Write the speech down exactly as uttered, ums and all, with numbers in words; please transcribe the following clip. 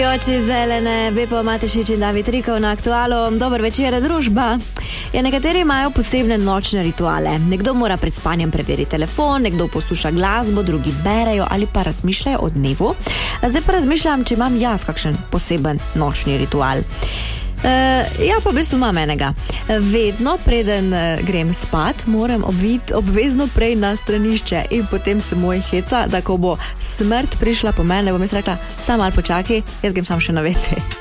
Oči zelene, Bepo Matešič in David Rikov na Aktualu. Dober večer, družba. Ja, nekateri imajo posebne nočne rituale. Nekdo mora pred spanjem preveriti telefon, nekdo posluša glasbo, drugi berejo ali pa razmišljajo o dnevu. Zdaj pa razmišljam, če imam jaz kakšen poseben nočni ritual. Uh, ja, pa v bistvu imam enega. Vedno, preden uh, grem spat, moram obviti obvezno prej na stranišče in potem se moj heca, da ko bo smrt prišla po mene, bom jaz rekla, samo malo počakaj, jaz grem sam še na vece.